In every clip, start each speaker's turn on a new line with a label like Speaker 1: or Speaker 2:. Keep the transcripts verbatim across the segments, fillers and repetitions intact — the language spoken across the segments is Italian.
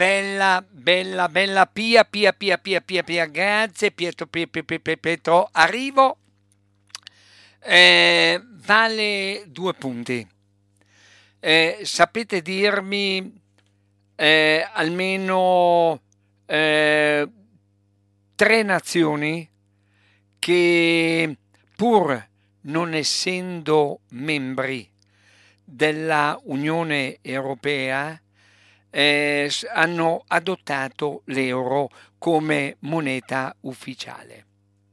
Speaker 1: bella, bella, bella, Pia, Pia, Pia, Pia, Pia, Pia, grazie, Pietro, Pietro, Pietro, Pietro, arrivo, eh, vale due punti. Eh, sapete dirmi eh, almeno eh, tre nazioni che, pur non essendo membri della Unione Europea, eh, s- hanno adottato l'euro come moneta ufficiale?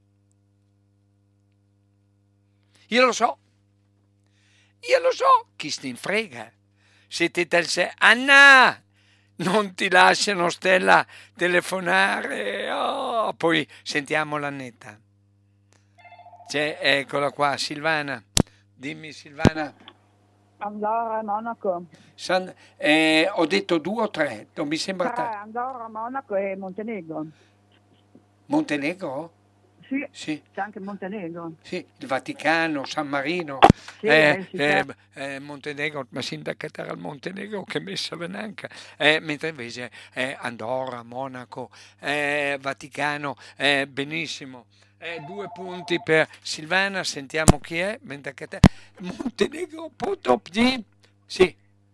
Speaker 1: Io lo so, io lo so, chi se ne frega. Siete del se... Anna! Non ti lasciano Stella telefonare. Oh, poi sentiamo l'Annetta. C'è, eccola qua, Silvana. Dimmi Silvana.
Speaker 2: Andorra, Monaco.
Speaker 1: San- eh, ho detto due o tre? Non mi sembra
Speaker 2: Tre,
Speaker 1: tanto.
Speaker 2: Andorra, Monaco e Montenegro.
Speaker 1: Montenegro?
Speaker 2: Sì,
Speaker 1: Sì.
Speaker 2: c'è anche Montenegro.
Speaker 1: Sì, il Vaticano, San Marino,
Speaker 2: Sì,
Speaker 1: eh,
Speaker 2: eh, sì,
Speaker 1: eh,
Speaker 2: certo.
Speaker 1: eh, Montenegro, ma sindacato al Montenegro che messa venanca, eh, mentre invece eh, Andorra, Monaco, eh, Vaticano, eh, benissimo. Eh, due punti per Silvana, sentiamo chi è, mentre che te... Montenegro, punto, sì,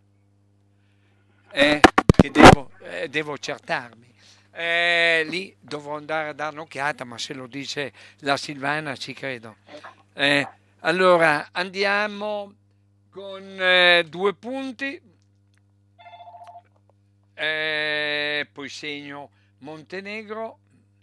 Speaker 1: eh, che devo, eh, devo accertarmi. Eh, lì dovrò andare a dare un'occhiata, ma se lo dice la Silvana ci credo. Eh, allora andiamo con eh, due punti, eh, poi segno Montenegro,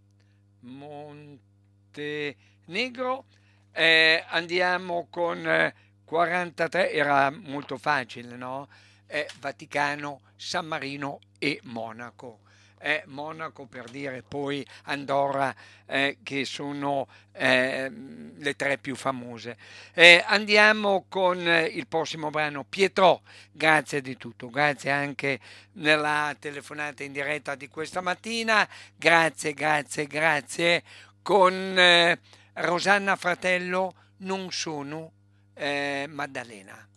Speaker 1: Montenegro, eh, andiamo con eh, quarantatré, era molto facile, no? Eh, Vaticano, San Marino e Monaco. Eh, Monaco per dire poi Andorra, eh, che sono eh, le tre più famose. Eh, andiamo con eh, il prossimo brano. Pietro, grazie di tutto, grazie anche nella telefonata in diretta di questa mattina, grazie, grazie, grazie. Con eh, Rosanna Fratello non sono eh, Maddalena.